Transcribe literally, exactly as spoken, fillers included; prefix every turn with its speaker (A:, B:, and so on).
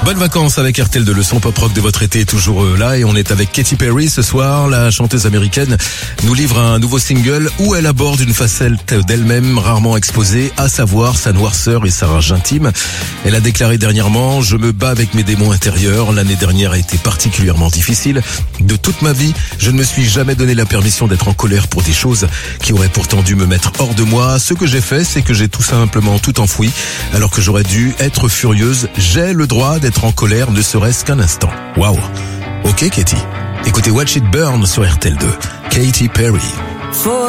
A: Bonnes vacances avec R T L deux, le son pop rock de votre été est toujours là et on est avec Katy Perry ce soir. La chanteuse américaine nous livre un nouveau single où elle aborde une facette d'elle-même rarement exposée, à savoir sa noirceur et sa rage intime. Elle a déclaré dernièrement: je me bats avec mes démons intérieurs. L'année dernière a été particulièrement difficile. De toute ma vie, je ne me suis jamais donné la permission d'être en colère pour des choses qui auraient pourtant dû me mettre hors de moi. Ce que j'ai fait, c'est que j'ai tout simplement tout enfoui alors que j'aurais dû être furieuse. J'ai le droit d'être en colère, ne serait-ce qu'un instant. Waouh. Ok Katy. Écoutez Watch It Burn sur R T L deux. Katy Perry.